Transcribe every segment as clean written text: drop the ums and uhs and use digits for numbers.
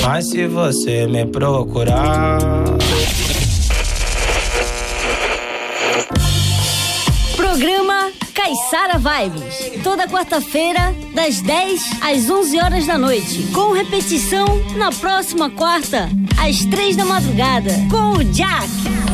Mas se você me procurar... Programa Caiçara Vibes, toda quarta-feira, das 10 às 11 horas da noite, com repetição na próxima quarta, às 3 da madrugada, com o Jack.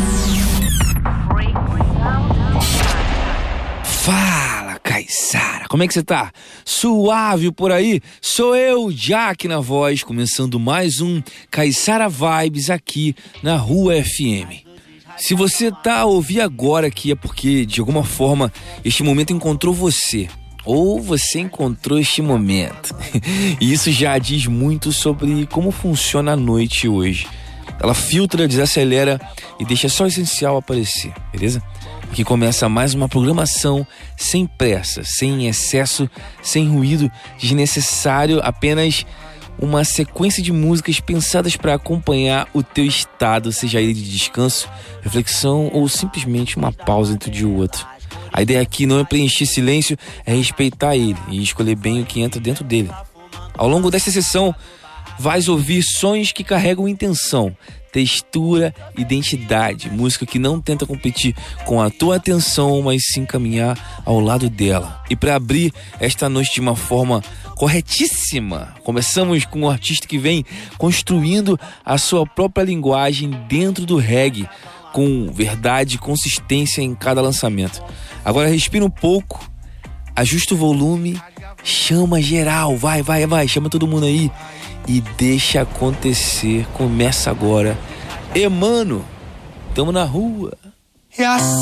Fala, Caiçara, como é que você tá? Suave por aí? Sou eu, Jack, na voz, começando mais um Caiçara Vibes aqui na Rua FM. Se você tá a ouvir agora aqui é porque, de alguma forma, este momento encontrou você. Ou você encontrou este momento. E isso já diz muito sobre como funciona a noite hoje. Ela filtra, desacelera e deixa só o essencial aparecer, beleza? Aqui começa mais uma programação sem pressa, sem excesso, sem ruído desnecessário, apenas uma sequência de músicas pensadas para acompanhar o teu estado, seja ele de descanso, reflexão ou simplesmente uma pausa entre um dia e o outro. A ideia aqui não é preencher silêncio, é respeitar ele e escolher bem o que entra dentro dele. Ao longo desta sessão, vais ouvir sons que carregam intenção, textura, identidade, música que não tenta competir com a tua atenção, mas sim caminhar ao lado dela. E para abrir esta noite de uma forma corretíssima, começamos com um artista que vem construindo a sua própria linguagem dentro do reggae, com verdade e consistência em cada lançamento. Agora respira um pouco, ajusta o volume, chama geral, vai, chama todo mundo aí e deixa acontecer. Começa agora. Mano, tamo na rua. E assim